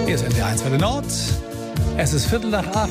Hier ist NDR 1 Welle Nord. Es ist 7:45.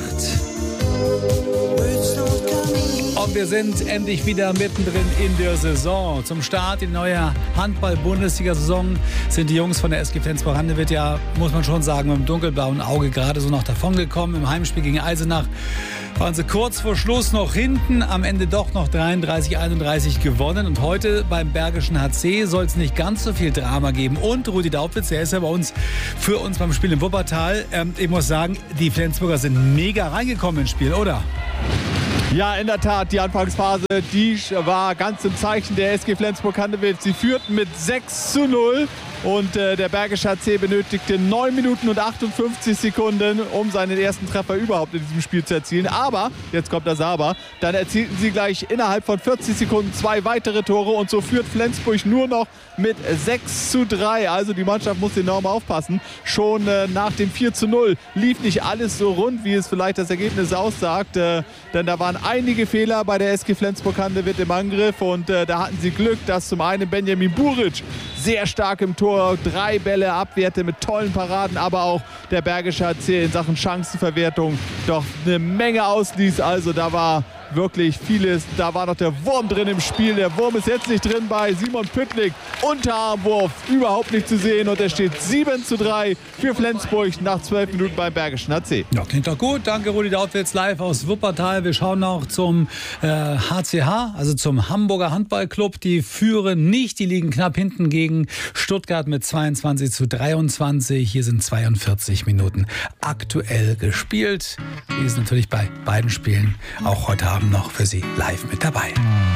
Und wir sind endlich wieder mittendrin in der Saison. Zum Start in die neue Handball-Bundesliga-Saison sind die Jungs von der SG Flensburg-Handewitt ja, muss man schon sagen, mit dem dunkelblauen Auge gerade so noch davongekommen. Im Heimspiel gegen Eisenach waren sie kurz vor Schluss noch hinten, am Ende doch noch 33-31 gewonnen. Und heute beim Bergischen HC soll es nicht ganz so viel Drama geben. Und Rudi Daubwitz, der ist ja für uns beim Spiel im Wuppertal. Ich muss sagen, die Flensburger sind mega reingekommen ins Spiel, oder? Ja, in der Tat, die Anfangsphase, die war ganz im Zeichen der SG Flensburg-Handewitt. Sie führten mit 6:0 und der Bergische HC benötigte 9 Minuten und 58 Sekunden, um seinen ersten Treffer überhaupt in diesem Spiel zu erzielen. Aber, jetzt kommt das Aber, dann erzielten sie gleich innerhalb von 40 Sekunden 2 weitere Tore und so führt Flensburg nur noch mit 6:3. Also die Mannschaft muss enorm aufpassen. Schon nach dem 4:0 lief nicht alles so rund, wie es vielleicht das Ergebnis aussagt, denn da waren einige Fehler bei der SG Flensburg-Handewitt im Angriff und da hatten sie Glück, dass zum einen Benjamin Buric sehr stark im Tor 3 Bälle abwehrte mit tollen Paraden, aber auch der Bergische HC in Sachen Chancenverwertung doch eine Menge ausließ. Also da war wirklich vieles, da war noch der Wurm drin im Spiel. Der Wurm ist jetzt nicht drin bei Simon Püttlik. Unterarmwurf überhaupt nicht zu sehen und es steht 7:3 für Flensburg nach 12 Minuten beim Bergischen HC. Ja, klingt doch gut. Danke, Rudi Daubwitz, live aus Wuppertal. Wir schauen noch zum HCH, also zum Hamburger Handballclub. Die führen nicht, die liegen knapp hinten gegen Stuttgart mit 22:23. Hier sind 42 Minuten aktuell gespielt. Die ist natürlich bei beiden Spielen auch heute Abend noch für Sie live mit dabei.